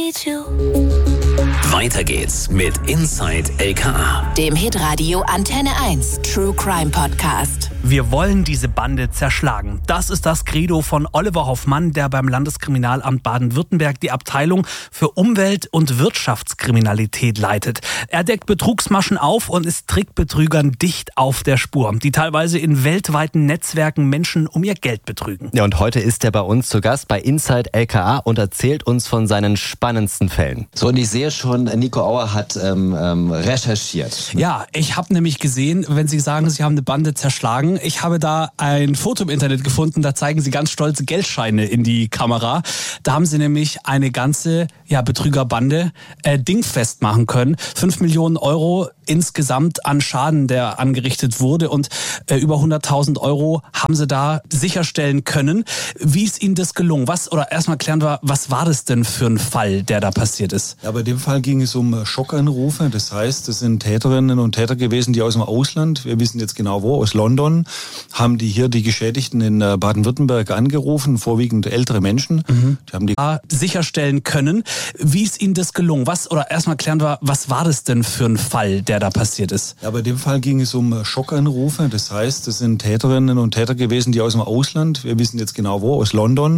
Weiter geht's mit Inside LKA, dem Hitradio Antenne 1 True Crime Podcast. Wir wollen diese Bande zerschlagen. Das ist das Credo von Oliver Hoffmann, der beim Landeskriminalamt Baden-Württemberg die Abteilung für Umwelt- und Wirtschaftskriminalität leitet. Er deckt Betrugsmaschen auf und ist Trickbetrügern dicht auf der Spur, die teilweise in weltweiten Netzwerken Menschen um ihr Geld betrügen. Ja, und heute ist er bei uns zu Gast bei Inside LKA und erzählt uns von seinen spannendsten Fällen. So, und ich sehe schon, Nico Auer hat recherchiert. Ja, ich habe nämlich gesehen, wenn Sie sagen, Sie haben eine Bande zerschlagen, ich habe da ein Foto im Internet gefunden, da zeigen Sie ganz stolze Geldscheine in die Kamera. Da haben Sie nämlich eine ganze Betrügerbande dingfest machen können. 5 Millionen Euro insgesamt an Schaden, der angerichtet wurde, und über 100.000 Euro haben Sie da sicherstellen können. Wie ist Ihnen das gelungen? Erstmal klären wir, was war das denn für ein Fall, der da passiert ist? Ja, bei dem Fall ging es um Schockanrufe. Das heißt, das sind Täterinnen und Täter gewesen, die aus dem Ausland, wir wissen jetzt genau wo, aus London, haben die hier die Geschädigten in Baden-Württemberg angerufen, vorwiegend ältere Menschen. Die haben die sicherstellen können. Wie ist Ihnen das gelungen? Erstmal klären wir, was war das denn für ein Fall, der da passiert ist? Ja, bei dem Fall ging es um Schockanrufe. Das heißt, das sind Täterinnen und Täter gewesen, die aus dem Ausland, wir wissen jetzt genau wo, aus London,